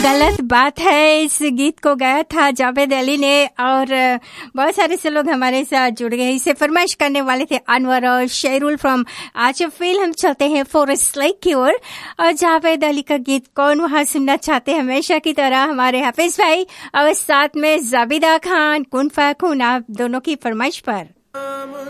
गलत बात है। इस गीत को गाया था जावेद अली ने और बहुत सारे से लोग हमारे साथ जुड़ गए। इसे फरमाइश करने वाले थे अनवर और शेरुल फ्रॉम आचफील। हम चलते हैं फॉरेस्ट लेक की ओर और जावेद अली का गीत कौन वहाँ सुनना चाहते हैं हमेशा की तरह हमारे हाफिज भाई और साथ में जाबिदा खान कुन फैकुन, आप दोनों की फरमाइश पर।